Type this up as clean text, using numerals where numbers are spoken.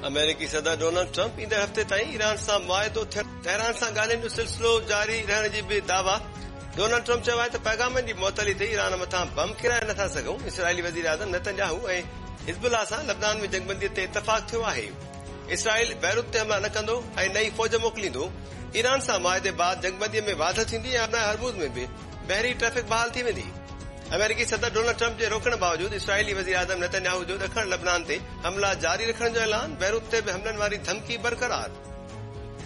अमेरिकी सदर Donald Trump ईंदड़ हफ़्ते ताईं ईरान सां मुआहिदो थियण तेहरान सां ॻाल्हियुनि जो सिलसिलो जारी रहण जी बि दावा। डोनाल्ड ट्रंप चयो आहे त पैगामनि जी मुअतली ते ईरान मथां बम किराए नथा सघूं। इसराइली वज़ीर आज़म नेतन्याहू ऐं हिज़बुल्लाह सां लबनान में जंगबंदीअ ते इतफ़ाक़ थियो आहे। इसराइल बैरूत ते हमला न कंदो ऐं नई फ़ौज मोकिलींदो। ईरान सां मुआहिदे बाद जंगबंदीअ में वाध थींदी ऐं अपना हरमूज़ में बि बहरी ट्रैफ़िक बहाल थी वेंदी। अमेरिकी सदर डोनाल्ड ट्रंप जे रोकण बावजूद इसराइली वज़ीर आज़म नेतन्याहू जो ॾखण लबनान ते हमला जारी रखण जो ऐलान। बैरूत ते बि हमलनि वारी धमकी बरक़रार।